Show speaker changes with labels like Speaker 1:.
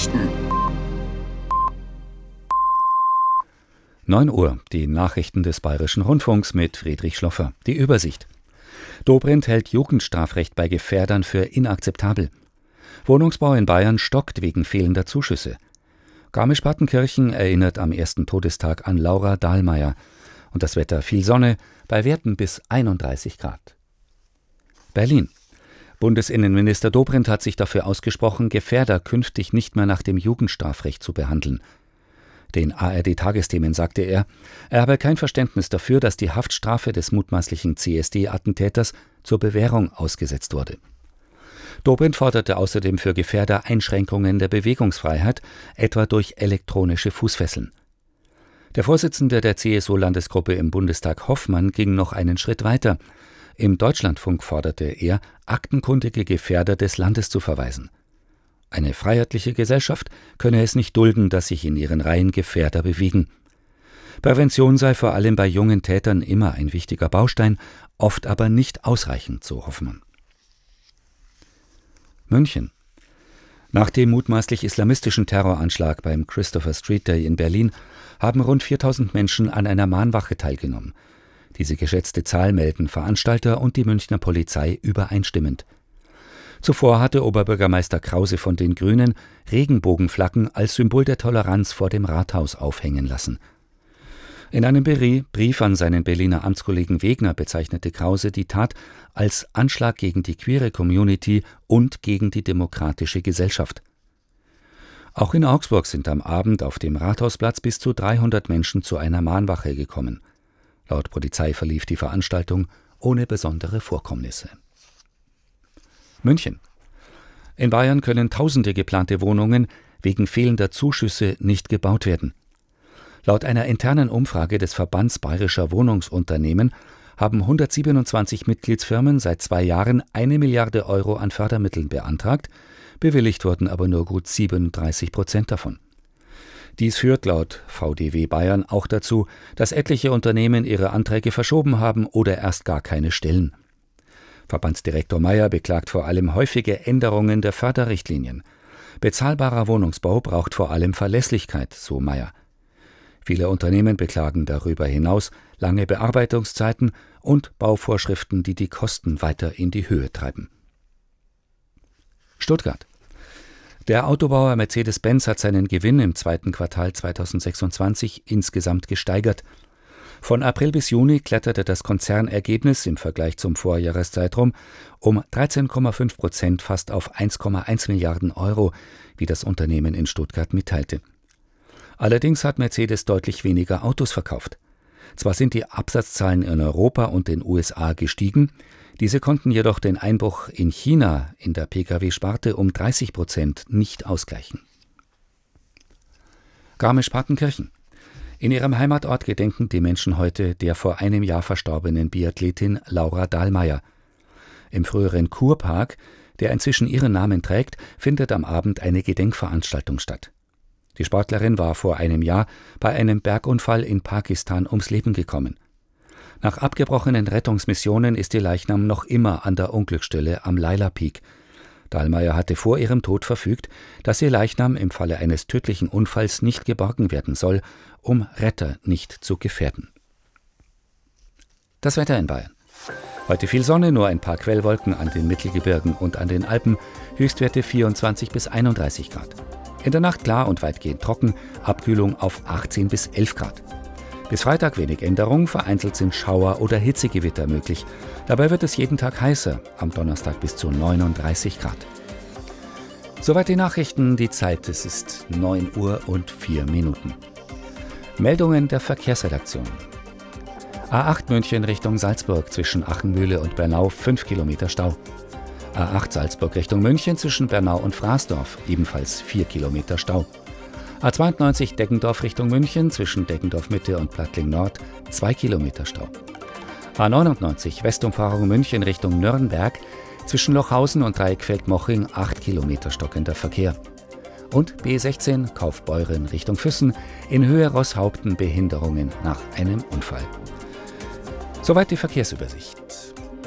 Speaker 1: Nachrichten.
Speaker 2: 9 Uhr, die Nachrichten des Bayerischen Rundfunks mit Friedrich Schloffer. Die Übersicht. Dobrindt hält Jugendstrafrecht bei Gefährdern für inakzeptabel. Wohnungsbau in Bayern stockt wegen fehlender Zuschüsse. Garmisch-Partenkirchen erinnert am ersten Todestag an Laura Dahlmeier. Und das Wetter viel Sonne, bei Werten bis 31 Grad. Berlin. Bundesinnenminister Dobrindt hat sich dafür ausgesprochen, Gefährder künftig nicht mehr nach dem Jugendstrafrecht zu behandeln. Den ARD-Tagesthemen sagte er habe kein Verständnis dafür, dass die Haftstrafe des mutmaßlichen CSD-Attentäters zur Bewährung ausgesetzt wurde. Dobrindt forderte außerdem für Gefährder Einschränkungen der Bewegungsfreiheit, etwa durch elektronische Fußfesseln. Der Vorsitzende der CSU-Landesgruppe im Bundestag, Hoffmann, ging noch einen Schritt weiter. Im Deutschlandfunk forderte er, aktenkundige Gefährder des Landes zu verweisen. Eine freiheitliche Gesellschaft könne es nicht dulden, dass sich in ihren Reihen Gefährder bewegen. Prävention sei vor allem bei jungen Tätern immer ein wichtiger Baustein, oft aber nicht ausreichend, so Hoffmann. München. Nach dem mutmaßlich islamistischen Terroranschlag beim Christopher Street Day in Berlin haben rund 4.000 Menschen an einer Mahnwache teilgenommen. Diese geschätzte Zahl melden Veranstalter und die Münchner Polizei übereinstimmend. Zuvor hatte Oberbürgermeister Krause von den Grünen Regenbogenflaggen als Symbol der Toleranz vor dem Rathaus aufhängen lassen. In einem Brief an seinen Berliner Amtskollegen Wegner bezeichnete Krause die Tat als Anschlag gegen die queere Community und gegen die demokratische Gesellschaft. Auch in Augsburg sind am Abend auf dem Rathausplatz bis zu 300 Menschen zu einer Mahnwache gekommen. Laut Polizei verlief die Veranstaltung ohne besondere Vorkommnisse. München. In Bayern können tausende geplante Wohnungen wegen fehlender Zuschüsse nicht gebaut werden. Laut einer internen Umfrage des Verbands Bayerischer Wohnungsunternehmen haben 127 Mitgliedsfirmen seit 2 Jahren 1 Milliarde Euro an Fördermitteln beantragt, bewilligt wurden aber nur gut 37% davon. Dies führt laut VDW Bayern auch dazu, dass etliche Unternehmen ihre Anträge verschoben haben oder erst gar keine stellen. Verbandsdirektor Meyer beklagt vor allem häufige Änderungen der Förderrichtlinien. Bezahlbarer Wohnungsbau braucht vor allem Verlässlichkeit, so Meyer. Viele Unternehmen beklagen darüber hinaus lange Bearbeitungszeiten und Bauvorschriften, die die Kosten weiter in die Höhe treiben. Stuttgart. Der Autobauer Mercedes-Benz hat seinen Gewinn im 2. Quartal 2026 insgesamt gesteigert. Von April bis Juni kletterte das Konzernergebnis im Vergleich zum Vorjahreszeitraum um 13,5% fast auf 1,1 Milliarden Euro, wie das Unternehmen in Stuttgart mitteilte. Allerdings hat Mercedes deutlich weniger Autos verkauft. Zwar sind die Absatzzahlen in Europa und den USA gestiegen, diese konnten jedoch den Einbruch in China in der Pkw-Sparte um 30% nicht ausgleichen. Garmisch-Partenkirchen. In ihrem Heimatort gedenken die Menschen heute der vor einem Jahr verstorbenen Biathletin Laura Dahlmeier. Im früheren Kurpark, der inzwischen ihren Namen trägt, findet am Abend eine Gedenkveranstaltung statt. Die Sportlerin war vor einem Jahr bei einem Bergunfall in Pakistan ums Leben gekommen. Nach abgebrochenen Rettungsmissionen ist ihr Leichnam noch immer an der Unglücksstelle am Laila Peak. Dahlmeier hatte vor ihrem Tod verfügt, dass ihr Leichnam im Falle eines tödlichen Unfalls nicht geborgen werden soll, um Retter nicht zu gefährden. Das Wetter in Bayern. Heute viel Sonne, nur ein paar Quellwolken an den Mittelgebirgen und an den Alpen, Höchstwerte 24 bis 31 Grad. In der Nacht klar und weitgehend trocken, Abkühlung auf 18 bis 11 Grad. Bis Freitag wenig Änderung, vereinzelt sind Schauer oder Hitzegewitter möglich. Dabei wird es jeden Tag heißer, am Donnerstag bis zu 39 Grad. Soweit die Nachrichten, die Zeit, es ist 9 Uhr und 4 Minuten. Meldungen der Verkehrsredaktion. A8 München Richtung Salzburg zwischen Achenmühle und Bernau 5 Kilometer Stau. A8 Salzburg Richtung München zwischen Bernau und Fraßdorf ebenfalls 4 Kilometer Stau. A92 Deggendorf Richtung München zwischen Deggendorf Mitte und Plattling Nord 2 Kilometer Stau. A99 Westumfahrung München Richtung Nürnberg zwischen Lochhausen und Dreieckfeld-Moching 8 Kilometer stockender Verkehr. Und B16 Kaufbeuren Richtung Füssen in Höhe Rosshaupten Behinderungen nach einem Unfall. Soweit die Verkehrsübersicht.